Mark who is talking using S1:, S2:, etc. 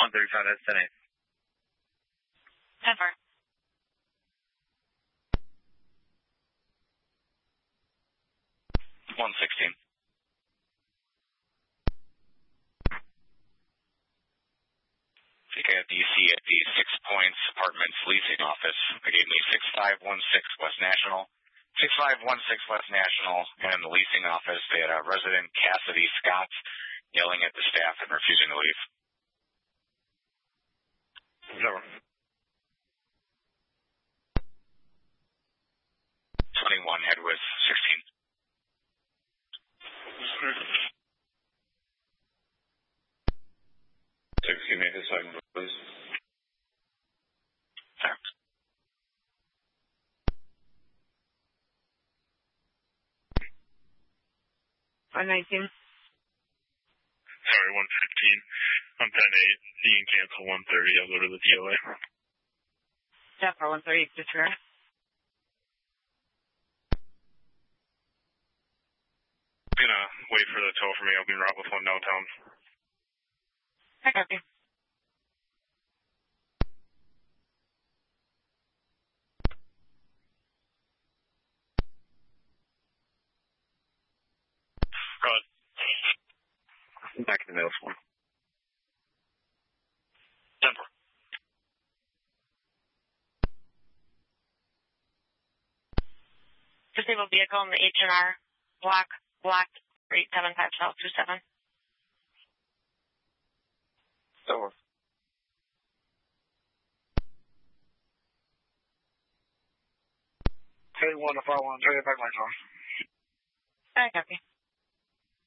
S1: 135, that's 10-8.
S2: 10-4.
S3: 116. I think I have DC at the 6 Points Apartments leasing office. They gave me 6516 West National. 6516 West National, and in the leasing office, they had a resident, Cassidy Scott, yelling at the staff and refusing to leave.
S1: 0.
S3: 21, head with 16.
S1: Excuse me, his second, please.
S3: Thanks.
S2: 119.
S4: Sorry, 115. I'm 10-8. You can cancel 130. I'll go to the DOA.
S2: Yeah, for 130, disregard.
S4: I'm gonna wait for the tow for me. I'll be route with one downtown.
S2: I copy.
S4: Good.
S1: Back in the middle school.
S3: 10-4.
S2: Disabled vehicle in the H&R block 375027.
S1: So. Hey, 1 to 5-1, try to get back my car.
S2: I copy.